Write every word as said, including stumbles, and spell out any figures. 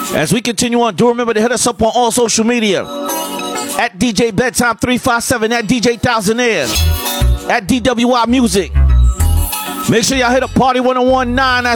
As we continue on, do remember to hit us up on all social media. At D J Bedtime three five seven, at D J Thousandaire, at D W I Music. Make sure y'all hit up Party ten nineteen